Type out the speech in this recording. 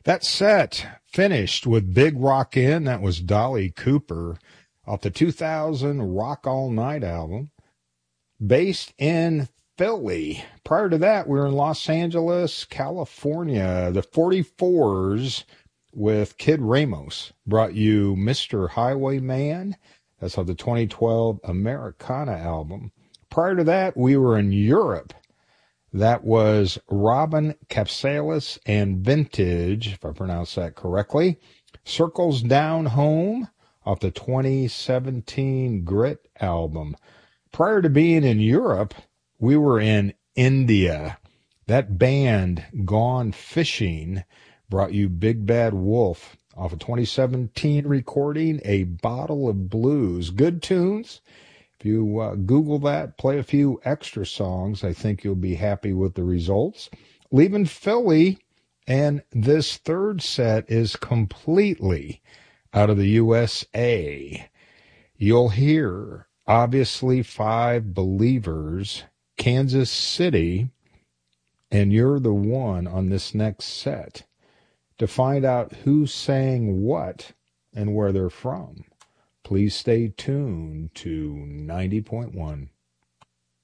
That set finished with Big Rock In. That was Dolly Cooper off the 2000 Rock All Night album, based in Philly. Prior to that, we were in Los Angeles, California. The 44s with Kid Ramos brought you Mr. Highwayman. That's off the 2012 Americana album. Prior to that, we were in Europe. That was Robin Capsalis and Vintage, if I pronounce that correctly. Circles Down Home off the 2017 Grit album. Prior to being in Europe, we were in India. That band, Gone Fishing, brought you Big Bad Wolf off a 2017 recording, A Bottle of Blues. Good tunes. If you Google that, play a few extra songs, I think you'll be happy with the results. Leaving Philly, and this third set is completely out of the USA. You'll hear, obviously, Five Believers, Kansas City, and You're the One on this next set. To find out who sang what and where they're from, please stay tuned to 90.1.